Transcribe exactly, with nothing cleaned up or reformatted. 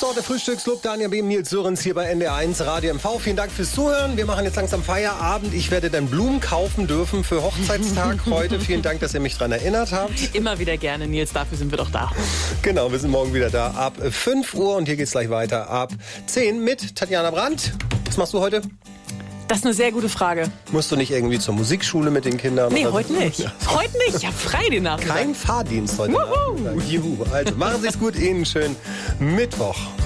Tatort, der Frühstücksclub, Daniel Behm, Nils Sörens hier bei N D R eins Radio M V. Vielen Dank fürs Zuhören. Wir machen jetzt langsam Feierabend. Ich werde dann Blumen kaufen dürfen für Hochzeitstag heute. Vielen Dank, dass ihr mich daran erinnert habt. Immer wieder gerne, Nils. Dafür sind wir doch da. Genau, wir sind morgen wieder da ab fünf Uhr und hier geht's gleich weiter ab zehn mit Tatjana Brandt. Was machst du heute? Das ist eine sehr gute Frage. Musst du nicht irgendwie zur Musikschule mit den Kindern? Nee, oder heute so? nicht. Ja. Heute nicht. Ich habe frei den Nachmittag. Kein Fahrdienst heute Nachmittag. Juhu. Also machen Sie es gut. Ihnen schönen Mittwoch.